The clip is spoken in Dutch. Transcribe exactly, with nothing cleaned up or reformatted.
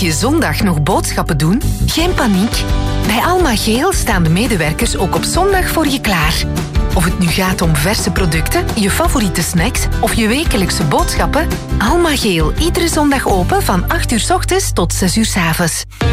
je zondag nog boodschappen doen? Geen paniek. Bij Alma Geel staan de medewerkers ook op zondag voor je klaar. Of het nu gaat om verse producten, je favoriete snacks of je wekelijkse boodschappen, Alma Geel, iedere zondag open van acht uur 's ochtends tot zes uur 's avonds.